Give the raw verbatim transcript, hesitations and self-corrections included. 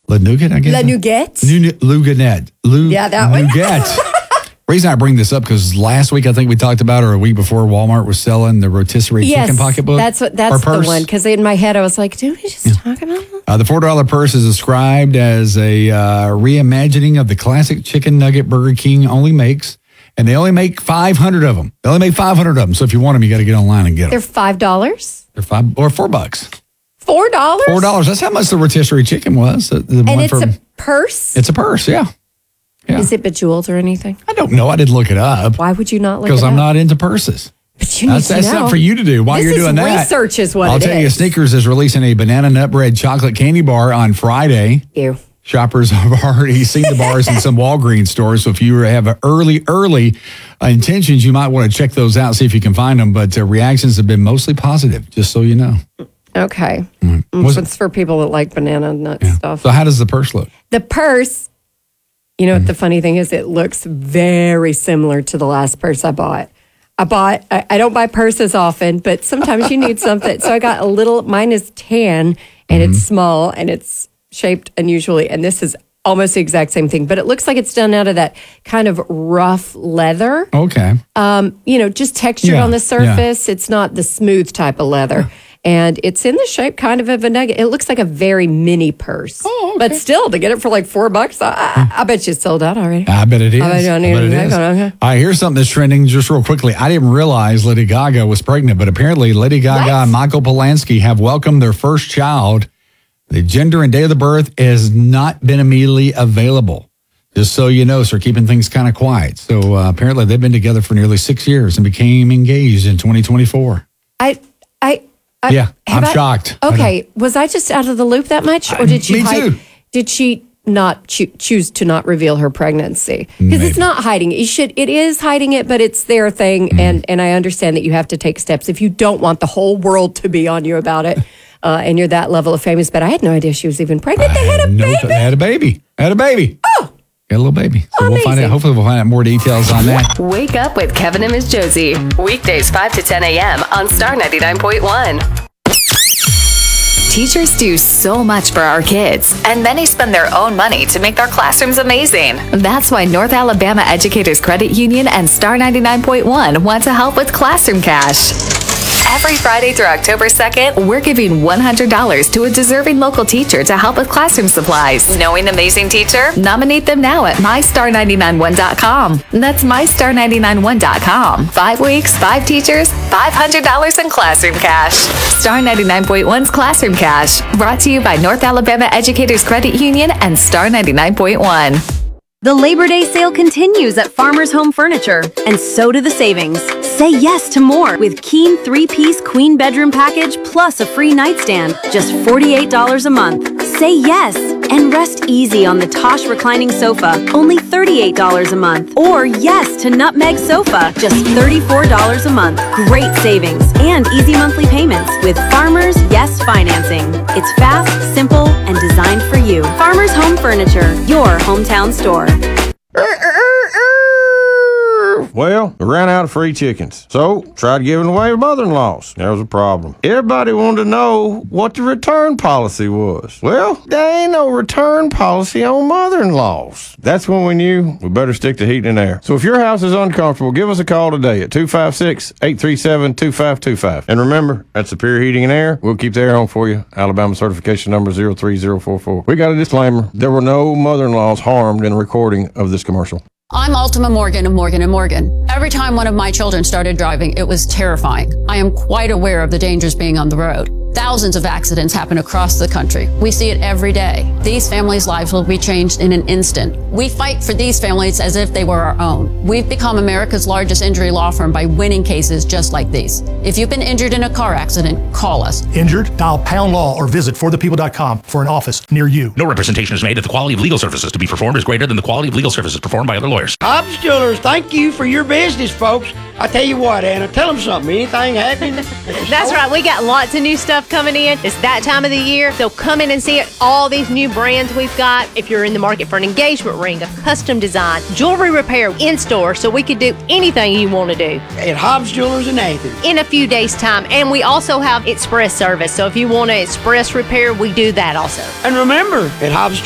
La Nougat, I guess? La Nougat? Luganet. Lu- Yeah, that one. Nougat. Reason I bring this up because last week I think we talked about, or a week before, Walmart was selling the rotisserie Yes, chicken pocketbook. that's what. That's the one. Because in my head I was like, "Did we just yeah. talk about that?" Uh, the four dollar purse is described as a uh, reimagining of the classic chicken nugget Burger King only makes, and they only make five hundred of them. They only make five hundred of them. So if you want them, you got to get online and get them. They're five dollars. They're five or four bucks. Four dollars. Four dollars. That's how much the rotisserie chicken was. The, the and one it's from, a purse. It's a purse. Yeah. Yeah. Is it bejeweled or anything? I don't know. I didn't look it up. Why would you not look it up? Because I'm not into purses. But you need that's to that's know. something for you to do while this you're doing is that. Research is what I'll it tell is. you, Snickers is releasing a banana nut bread chocolate candy bar on Friday. Ew. Shoppers have already seen the bars in some Walgreens stores. So if you have a early, early uh, intentions, you might want to check those out, see if you can find them. But uh, reactions have been mostly positive, just so you know. Okay. Mm-hmm. So it's for people that like banana nut yeah. stuff. So how does the purse look? The purse, you know mm-hmm. what the funny thing is? It looks very similar to the last purse I bought. I bought, I, I don't buy purses often, but sometimes you need something. So I got a little, mine is tan and mm-hmm. it's small and it's shaped unusually. And this is almost the exact same thing, but it looks like it's done out of that kind of rough leather. Okay. Um, you know, just textured yeah. on the surface. Yeah. It's not the smooth type of leather. Yeah. And it's in the shape kind of of a nugget. It looks like a very mini purse. Oh, okay. But still, to get it for like four bucks, I, I, I bet you it's sold out already. I bet it is. I bet, I bet it is. Okay. All right, here's something that's trending just real quickly. I didn't realize Lady Gaga was pregnant, but apparently Lady Gaga what? and Michael Polanski have welcomed their first child. The gender and date of the birth has not been immediately available. Just so you know, so they're keeping things kind of quiet. So uh, apparently they've been together for nearly six years and became engaged in twenty twenty-four. I, I, I yeah, I'm I, shocked. Okay, was I just out of the loop that much, or did she? Me hide, too. Did she not cho- choose to not reveal her pregnancy? Because it's not hiding it. You should. It is hiding it, but it's their thing, mm. and and I understand that you have to take steps if you don't want the whole world to be on you about it. Uh, and you're that level of famous, but I had no idea she was even pregnant. They had a no, baby. They had a baby. They had a baby. Oh. Got a little baby. So Amazing. we'll find out. Hopefully we'll find out more details on that. Wake up with Kevin and Miss Josie. Weekdays five to ten a.m. on Star ninety-nine point one. Teachers do so much for our kids, and many spend their own money to make their classrooms amazing. That's why North Alabama Educators Credit Union and Star ninety-nine point one want to help with Classroom Cash. Every Friday through October second, we're giving one hundred dollars to a deserving local teacher to help with classroom supplies. Knowing an amazing teacher? Nominate them now at my star nine nine one dot com. That's my star nine nine one dot com. Five weeks, five teachers, five hundred dollars in classroom cash. Star ninety-nine point one's Classroom Cash, brought to you by North Alabama Educators Credit Union and Star ninety-nine point one. The Labor Day sale continues at Farmers Home Furniture, and so do the savings. Say yes to more with Keen three-piece queen bedroom package plus a free nightstand, just forty-eight dollars a month. Say yes and rest easy on the Tosh reclining sofa, only thirty-eight dollars a month. Or yes to Nutmeg sofa, just thirty-four dollars a month. Great savings and easy monthly payments with Farmers Yes Financing. It's fast, simple, and designed for you. Farmers Home Furniture, your hometown store. Well, we ran out of free chickens, so tried giving away mother-in-laws. There was a problem. Everybody wanted to know what the return policy was. Well, there ain't no return policy on mother-in-laws. That's when we knew we better stick to heating and air. So if your house is uncomfortable, give us a call today at two five six, eight three seven, two five two five. And remember, at Superior Heating and Air, we'll keep the air on for you. Alabama certification number zero three zero four four. We got a disclaimer. There were no mother-in-laws harmed in the recording of this commercial. I'm Ultima Morgan of Morgan and Morgan. Every time one of my children started driving, it was terrifying. I am quite aware of the dangers being on the road. Thousands of accidents happen across the country. We see it every day. These families' lives will be changed in an instant. We fight for these families as if they were our own. We've become America's largest injury law firm by winning cases just like these. If you've been injured in a car accident, call us. Injured? Dial pound law or visit for the people dot com for an office near you. No representation is made that the quality of legal services to be performed is greater than the quality of legal services performed by other lawyers. Hobbs Jewelers, thank you for your business, folks. I tell you what, Anna, tell them something. Anything happening? That's right. We got lots of new stuff coming in. It's that time of the year. So come in and see it. All these new brands we've got. If you're in the market for an engagement ring, a custom design, jewelry repair in store, so we could do anything you want to do. At Hobbs Jewelers in Athens. In a few days' time. And we also have express service. So if you want an express repair, we do that also. And remember, at Hobbs